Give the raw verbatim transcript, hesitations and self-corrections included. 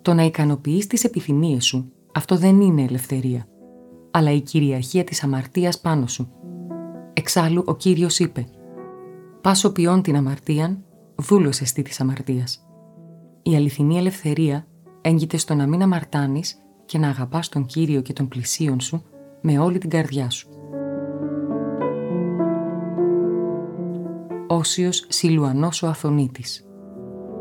Το να ικανοποιείς τις επιθυμίες σου, αυτό δεν είναι ελευθερία, αλλά η κυριαρχία της αμαρτίας πάνω σου. Εξάλλου ο Κύριος είπε «Πάσο ποιόν την αμαρτίαν, δούλος εστί της αμαρτίας». Η αληθινή ελευθερία έγκυται στο να μην αμαρτάνεις και να αγαπάς τον Κύριο και τον πλησίον σου με όλη την καρδιά σου. Όσιος Σιλουανός ο Αθωνίτης.